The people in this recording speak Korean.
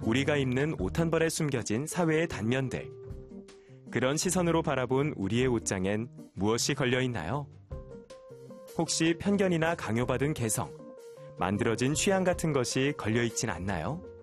우리가 입는 옷 한 벌에 숨겨진 사회의 단면들. 그런 시선으로 바라본 우리의 옷장엔 무엇이 걸려있나요? 혹시 편견이나 강요받은 개성, 만들어진 취향 같은 것이 걸려있진 않나요?